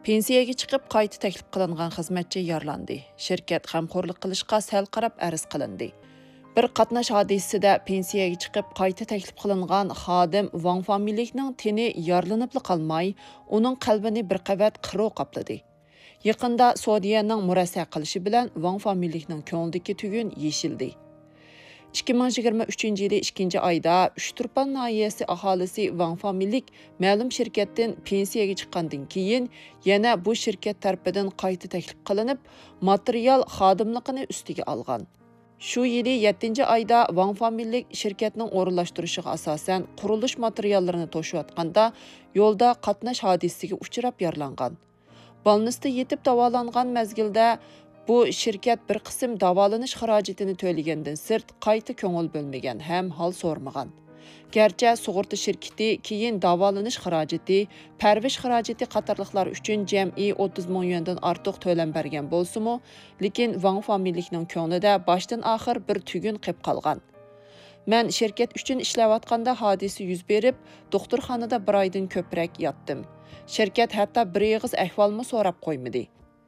Pensiyaga chiqib qayta taklif qilingan xizmatchi yaralandi. Shirkat g'amxo'rlik qilishga sal qarab arz qilindi. Bir qatnash hodisasida pensiyaga chiqib qayta taklif qilingan xodim Wang Famillikning teni yaralanib qolmay, uning qalbini bir qavat qiro qopladi. Yaqinda Saudiyaning murassa qilishi bilan Wang Famillikning ko'nglidagi tugun yeshildi. 2023 yili 2 ayda Uchturpan nahiyasi aholisi Wang Famillik ma'lum shirkatdan pensiyaga chiqqandan keyin yana bu shirkat tarafidan qayta taklif qilinib, material xodimligini ustiga olgan. Shu yili 7 ayda Wang Famillik shirkatning o'rinlashtirishiga asosan qurilish materiallarini to'shiyotganda yo'lda qatnash hodisasiga uchrab yaralangan. Balnisda yetib davolangan mezgilda bu shirkat bir qism davolanish xarajatini to'lagandan sirt qayta ko'ngil bo'lmagan ham hol so'rmagan. Gerçi sug'urta shirkati keyin davolanish xarajati, parvish xarajati qatorliqlar uchun jam'i 30 ming yuandan ortiq to'lam bergan bo'lsa-mu, lekin Wang Famillikning ko'nglida boshdan oxir bir tugun qilib qolgan. Men shirkat uchun ishlayotganda hodisa yuz berib, doktorxonada bir oydan ko'proq yotdim. Shirkat hatto bir og'iz ahvolni so'rab qo'ymadi.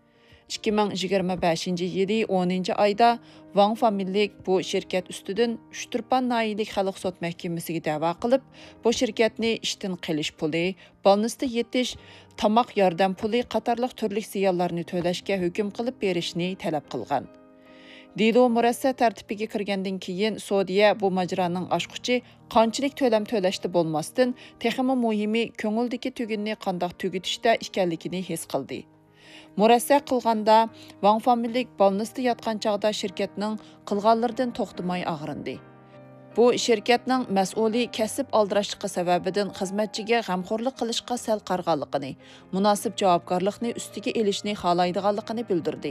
2025 yili 10 ayda Wang Famillik bu shirkat ustidan Uchturpan nahiyalik xalq sud mahkamasiga da'vo qilib, bu shirkatni ishdan qilish puli, balnisda yetish, tamoq yordam puli qatorliq turli ziyonlarni to'lashga hukm qilib berishni talab qilgan. Dilo murassa tartibiga kirgandan keyin Saudiya bu majroning ochquchi qanchalik to'lam to'lashda bo'lmasdan, texmi muhimi ko'ngildagi tugunni qandoq tugitishda ekanligini his qildi. Murassa qilganda Wang Famillik balnisda yotgan chog'da shirkatning qilganlaridan to'xtamay og'rindi. Bu shirkatning mas'uli kasb aldirashligi sababidan xizmatchiga g'amxo'rlik qilishga sal qarg'anligini, munosib javobgarlikni ustiga elishni xohlaydiganligini bildirdi.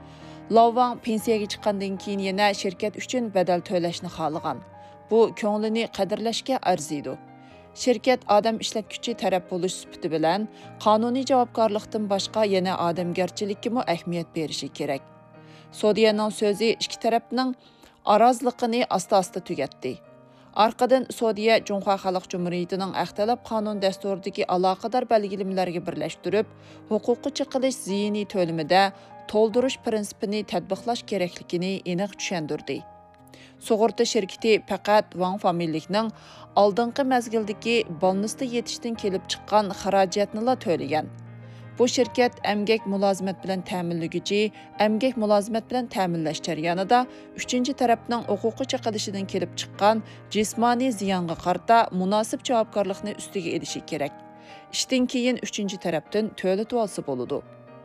Wang pensiyaga chiqqandan keyin yana shirkat uchun badal to'lashni xohlagan. Bu ko'nglini qadrlashga arziydi. Shirkat odam ishlatuvchi taraf bo'lish sifati bilan qonuniy javobgarlikdan boshqa yana odamgarchilikka mu ahamiyat berishi kerak. Saudiyaning so'zi ikki tarafning arazligini asta-asta tugatdi. Arqadan Saudiya Junxo Xalq Jumhuriyatining Axtalab qonun dasturidagi aloqador belgilimlarga birlashtirib, huquqi chiqilish ziyini to'limida to'ldirish prinsipini tatbiqlash kerakligini aniq tushundirdi. Sug'urta shirkati faqat Wang Famillikning oldingi mezgildagi balnisda yetishdan kelib chiqqan xarajatni to'lagan. Bu shirkat emgak mulozimat bilan ta'minlaguvchi, emgak mulozimat bilan ta'minlash jarayonida 3-tarafning huquqi chiqilishidan kelib chiqqan jismoniy ziyonga qarta munosib javobgarlikni ustiga elishi kerak. Ishdan keyin 3-tarafdan to'latib olsa bo'ladi.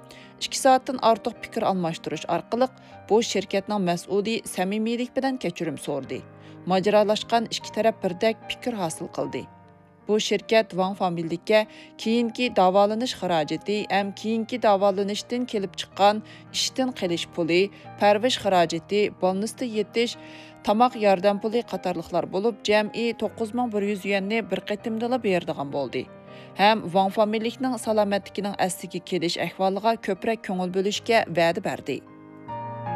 2 soatdan ortiq fikr almashtirish orqali bu shirkatning mas'uli samimiylik bilan kechirim so'rdi. Majralashgan ikki taraf birdek fikr hosil qildi. Bu shirkat Wang Famillikka keyingi davolanish xarajati, ham keyingi davolanishdan kelib chiqqan ishdan qilish puli, parvish xarajati, balnisda yetish, tamoq yordam puli qatorliqlar bo'lib, jam'i 9100 yuanni bir qatimdala beradigan bo'ldi. Hem Wang Famillikning salomatligining asliga kelish ahvoliga ko'proq ko'ngil bo'lishga va'da berdi.